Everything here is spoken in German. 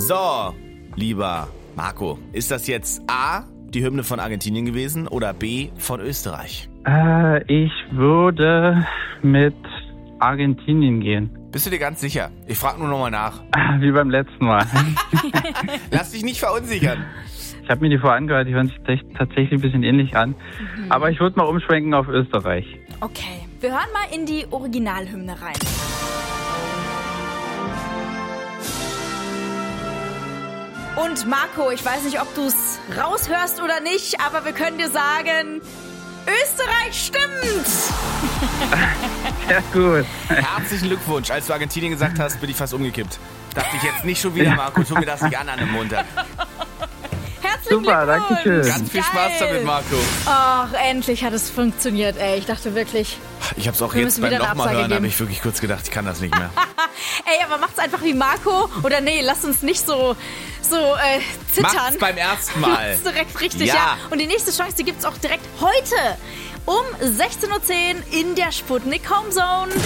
So, lieber Marco, ist das jetzt A, die Hymne von Argentinien gewesen oder B, von Österreich? Ich würde mit Argentinien gehen. Bist du dir ganz sicher? Ich frage nur nochmal nach. Wie beim letzten Mal. Lass dich nicht verunsichern. Ich habe mir die vorher angehört, die hören sich tatsächlich ein bisschen ähnlich an. Aber ich würde mal umschwenken auf Österreich. Okay, wir hören mal in die Originalhymne rein. Und Marco, ich weiß nicht, ob du es raushörst oder nicht, aber wir können dir sagen, Österreich stimmt! Sehr gut. Herzlichen Glückwunsch. Als du Argentinien gesagt hast, bin ich fast umgekippt. Dachte ich jetzt nicht schon wieder, Marco, tu mir das nicht an einem Montag. Herzlichen Super, Glückwunsch! danke schön. Ganz viel Spaß damit, Marco. Ach, endlich hat es funktioniert, ey. Ich dachte wirklich... Ich hab's auch Wir jetzt müssen beim wieder eine nochmal Absage hören, geben. habe ich wirklich kurz gedacht, ich kann das nicht mehr. Ey, aber macht's einfach wie Marco. Oder nee, lasst uns nicht so zittern. Macht's beim ersten Mal. Macht's direkt richtig, Ja. ja. Und die nächste Chance, die gibt's auch direkt heute um 16:10 Uhr in der Sputnik Home Zone.